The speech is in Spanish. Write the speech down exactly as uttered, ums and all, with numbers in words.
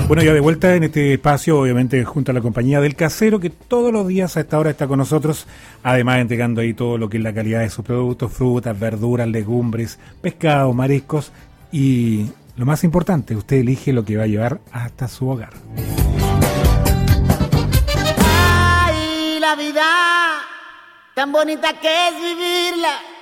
Bueno, ya de vuelta en este espacio, obviamente junto a la compañía del Casero, que todos los días a esta hora está con nosotros, además entregando ahí todo lo que es la calidad de sus productos, frutas, verduras, legumbres, pescados, mariscos y lo más importante, usted elige lo que va a llevar hasta su hogar. Ay, la vida, tan bonita que es vivirla.